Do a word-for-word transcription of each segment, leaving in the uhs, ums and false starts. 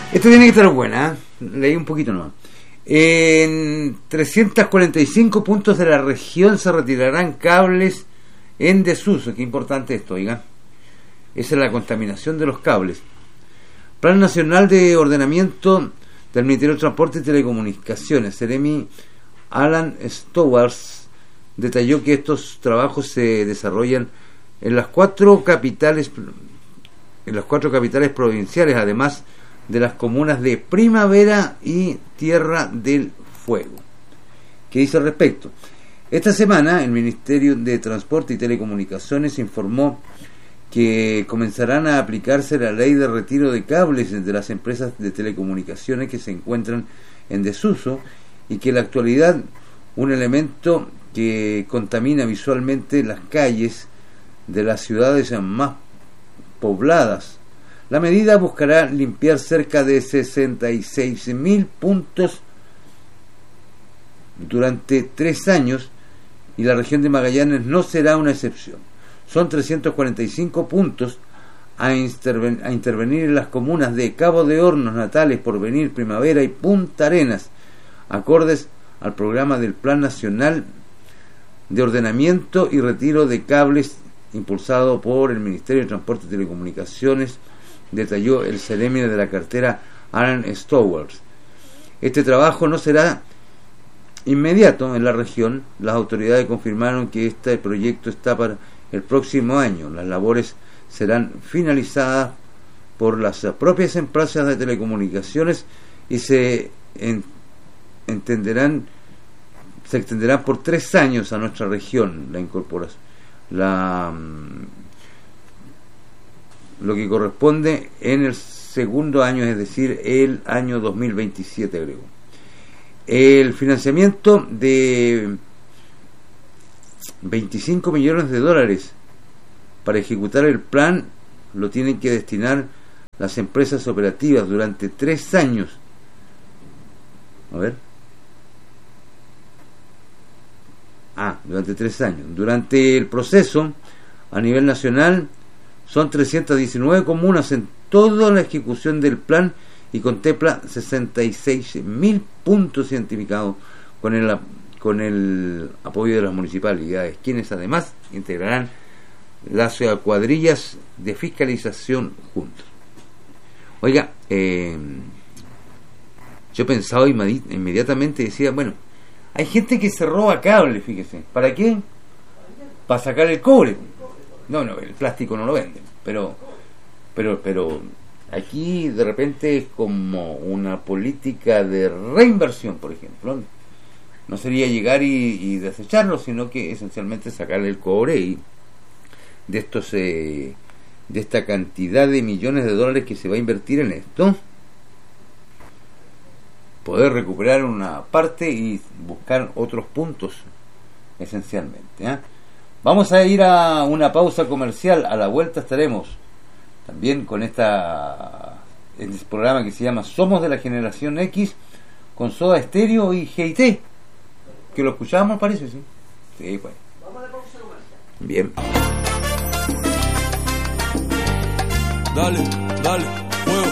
Esto tiene que estar buena, ¿eh? Leí un poquito nomás. En trescientos cuarenta y cinco puntos de la región se retirarán cables en desuso. Qué importante esto, oigan. Esa es la contaminación de los cables. Plan Nacional de Ordenamiento del Ministerio de Transporte y Telecomunicaciones. Seremi Alan Stowers detalló que estos trabajos se desarrollan en las cuatro capitales, en las cuatro capitales provinciales, además de las comunas de Primavera y Tierra del Fuego. ¿Qué dice al respecto? Esta semana el Ministerio de Transporte y Telecomunicaciones informó que comenzarán a aplicarse la ley de retiro de cables de las empresas de telecomunicaciones que se encuentran en desuso y que en la actualidad un elemento que contamina visualmente las calles de las ciudades más pobladas. La medida buscará limpiar cerca de sesenta y seis mil puntos durante tres años y la región de Magallanes no será una excepción. Son trescientos cuarenta y cinco puntos a, interven- a intervenir en las comunas de Cabo de Hornos, Natales, Porvenir, Primavera y Punta Arenas, acordes al programa del Plan Nacional de Ordenamiento y Retiro de Cables impulsado por el Ministerio de Transporte y Telecomunicaciones, detalló el Seremi de la cartera Alan Stowers. Este trabajo no será inmediato en la región. Las autoridades confirmaron que este proyecto está para el próximo año. Las labores serán finalizadas por las propias empresas de telecomunicaciones y se en, entenderán se extenderán por tres años a nuestra región la incorporación la lo que corresponde en el segundo año, es decir, el año dos mil veintisiete, agregó. El financiamiento de veinticinco millones de dólares para ejecutar el plan lo tienen que destinar las empresas operativas durante tres años. A ver. Ah, durante tres años. Durante el proceso, a nivel nacional, son trescientas diecinueve comunas en toda la ejecución del plan y contempla sesenta y seis mil puntos identificados con el, con el apoyo de las municipalidades, quienes además integrarán las cuadrillas de fiscalización juntos. Oiga, eh, yo pensaba inmediatamente, decía, bueno, hay gente que se roba cables, fíjese, ¿para qué? Para sacar el cobre. No, no, el plástico no lo venden, pero pero pero aquí de repente es como una política de reinversión, por ejemplo. No sería llegar y, y desecharlo, sino que esencialmente sacarle el cobre y de estos eh, de esta cantidad de millones de dólares que se va a invertir en esto, poder recuperar una parte y buscar otros puntos esencialmente, ¿eh? Vamos a ir a una pausa comercial. A la vuelta estaremos también con esta este programa que se llama Somos de la Generación X, con Soda Stereo y G T, que lo escuchábamos, parece, sí. Sí, pues. Vamos a la pausa comercial. Bien. Dale, dale, fuego.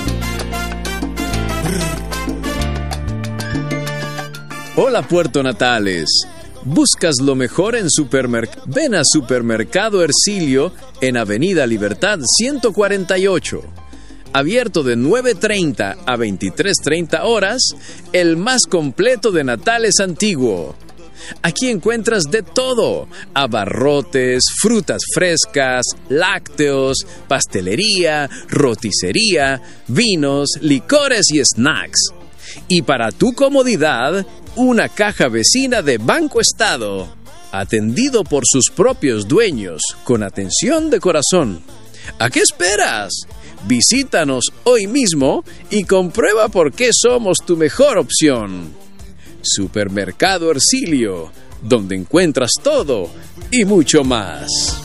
Hola, Puerto Natales. ¿Buscas lo mejor en supermercado? Ven a Supermercado Ercilio en Avenida Libertad ciento cuarenta y ocho. Abierto de nueve treinta a veintitrés treinta horas, el más completo de Natales antiguo. Aquí encuentras de todo: abarrotes, frutas frescas, lácteos, pastelería, roticería, vinos, licores y snacks. Y para tu comodidad, una caja vecina de Banco Estado, atendido por sus propios dueños, con atención de corazón. ¿A qué esperas? Visítanos hoy mismo y comprueba por qué somos tu mejor opción. Supermercado Ercilio, donde encuentras todo y mucho más.